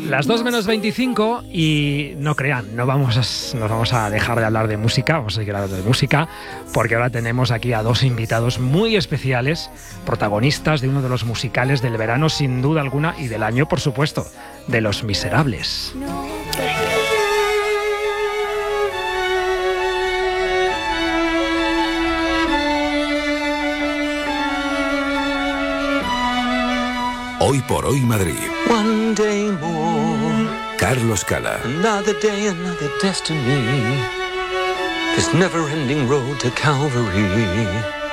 Las 2 menos 25 y no crean, nos vamos a dejar de hablar de música, vamos a seguir hablando de música, porque ahora tenemos aquí a dos invitados muy especiales, protagonistas de uno de los musicales del verano sin duda alguna y del año, por supuesto, de Los Miserables. Hoy por hoy Madrid. One day more. Carlos Cala. Another day, another destiny. This never-ending road to Calvary.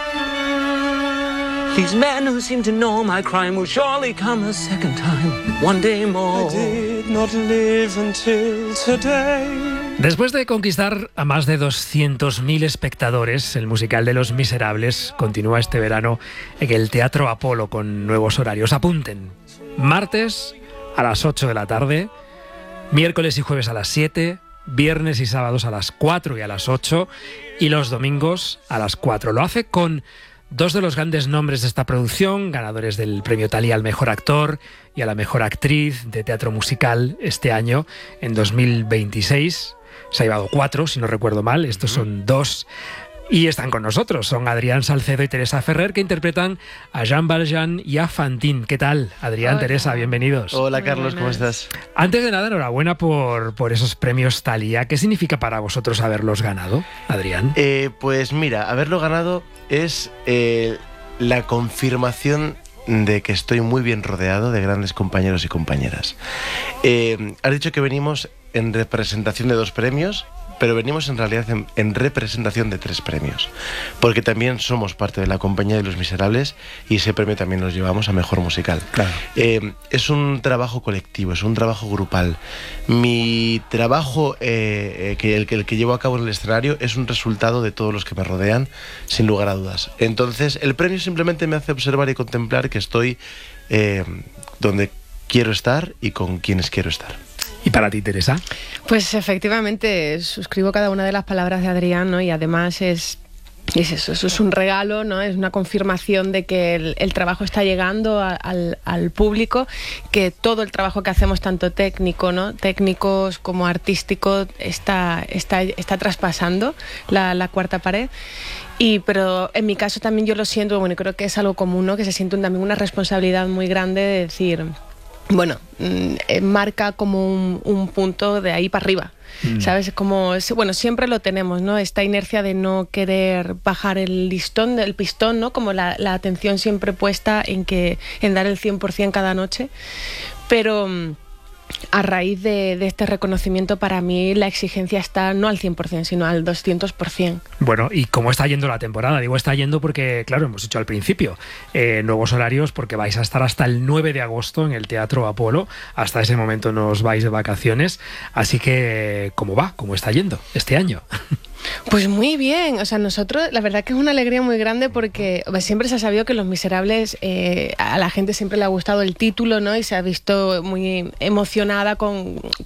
These men who seem to know my crime will surely come a second time. One day more. I did not live until today. Después de conquistar a más de 200.000 espectadores, el musical de Los Miserables continúa este verano en el Teatro Apolo con nuevos horarios. Apunten, martes a las 8 de la tarde, miércoles y jueves a las 7, viernes y sábados a las 4 y a las 8 y los domingos a las 4. Lo hace con dos de los grandes nombres de esta producción, ganadores del premio Thalía al mejor actor y a la mejor actriz de teatro musical este año, en 2026. Se ha llevado 4, si no recuerdo mal. Estos son 2 y están con nosotros. Son Adrián Salcedo y Teresa Ferrer, que interpretan a Jean Valjean y a Fantine. ¿Qué tal, Adrián, Hola. Teresa? Bienvenidos. Hola, Carlos, ¿cómo estás? Antes de nada, enhorabuena por esos premios Thalía. ¿Qué significa para vosotros haberlos ganado, Adrián? Pues mira, haberlo ganado es la confirmación de que estoy muy bien rodeado de grandes compañeros y compañeras. Has dicho que venimos en representación de 2 premios, pero venimos en realidad en representación de 3 premios, porque también somos parte de la compañía de Los Miserables y ese premio también nos llevamos a Mejor Musical. Claro. Es un trabajo colectivo, es un trabajo grupal. Mi trabajo, el que llevo a cabo en el escenario, es un resultado de todos los que me rodean, sin lugar a dudas. Entonces, el premio simplemente me hace observar y contemplar que estoy donde quiero estar y con quienes quiero estar. ¿Y para ti, Teresa? Pues efectivamente, suscribo cada una de las palabras de Adrián, ¿no? Y además es eso es un regalo, ¿no? Es una confirmación de que el trabajo está llegando al público, que todo el trabajo que hacemos, tanto técnico, ¿no? Técnicos como artístico, está traspasando la cuarta pared. Pero en mi caso también yo lo siento, bueno, creo que es algo común, ¿no? Que se siente también una responsabilidad muy grande de decir, bueno, marca como un punto de ahí para arriba, ¿sabes? Como, bueno, siempre lo tenemos, ¿no? Esta inercia de no querer bajar el pistón, ¿no? Como la atención siempre puesta en dar el 100% cada noche, pero a raíz de este reconocimiento, para mí la exigencia está no al 100%, sino al 200%. Bueno, ¿y cómo está yendo la temporada? Digo, está yendo porque, claro, hemos dicho al principio, nuevos horarios, porque vais a estar hasta el 9 de agosto en el Teatro Apolo. Hasta ese momento nos vais de vacaciones. Así que, ¿cómo va? ¿Cómo está yendo este año? Pues muy bien, o sea, nosotros la verdad que es una alegría muy grande porque siempre se ha sabido que Los Miserables, a la gente siempre le ha gustado el título, ¿no? Y se ha visto muy emocionada cuando